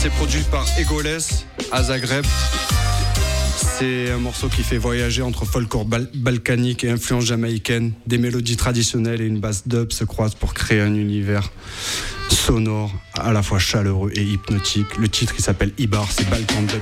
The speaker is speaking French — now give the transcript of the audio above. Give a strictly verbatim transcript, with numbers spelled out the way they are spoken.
C'est produit par Egoles à Zagreb. C'est un morceau qui fait voyager entre folklore bal- balkanique et influence jamaïcaine. Des mélodies traditionnelles et une basse dub se croisent pour créer un univers sonore à la fois chaleureux et hypnotique. Le titre il s'appelle Ibar, c'est Balkan Dub